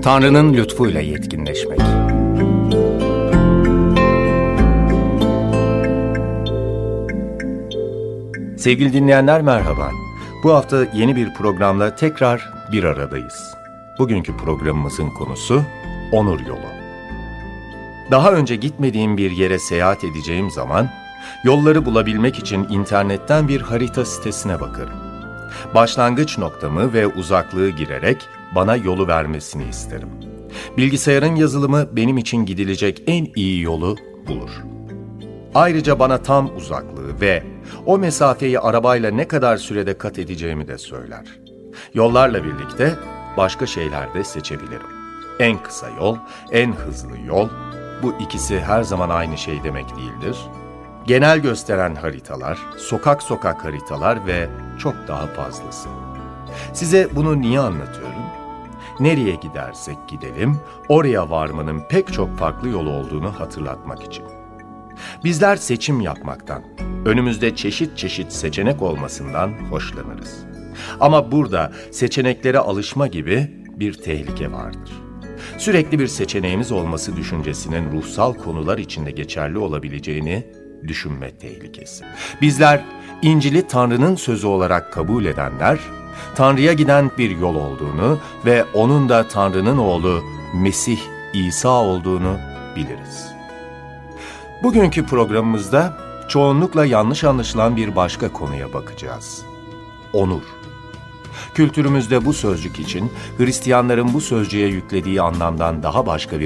Tanrı'nın lütfuyla yetkinleşmek. Sevgili dinleyenler merhaba. Bu hafta yeni bir programla tekrar bir aradayız. Bugünkü programımızın konusu Onur Yolu. Daha önce gitmediğim bir yere seyahat edeceğim zaman, yolları bulabilmek için internetten bir harita sitesine bakarım. Başlangıç noktamı ve uzaklığı girerek bana yolu vermesini isterim. Bilgisayarın yazılımı benim için gidilecek en iyi yolu bulur. Ayrıca bana tam uzaklığı ve o mesafeyi arabayla ne kadar sürede kat edeceğimi de söyler. Yollarla birlikte başka şeyler de seçebilirim. En kısa yol, en hızlı yol, bu ikisi her zaman aynı şey demek değildir. Genel gösteren haritalar, sokak sokak haritalar ve çok daha fazlası. Size bunu niye anlatıyorum? Nereye gidersek gidelim, oraya varmanın pek çok farklı yolu olduğunu hatırlatmak için. Bizler seçim yapmaktan, önümüzde çeşit çeşit seçenek olmasından hoşlanırız. Ama burada seçeneklere alışma gibi bir tehlike vardır. Sürekli bir seçeneğimiz olması düşüncesinin ruhsal konular içinde geçerli olabileceğini düşünme tehlikesi. Bizler İncil'i Tanrı'nın sözü olarak kabul edenler, Tanrı'ya giden bir yol olduğunu ve onun da Tanrı'nın oğlu Mesih İsa olduğunu biliriz. Bugünkü programımızda çoğunlukla yanlış anlaşılan bir başka konuya bakacağız. Onur. Kültürümüzde bu sözcük için Hristiyanların bu sözcüğe yüklediği anlamdan daha başka bir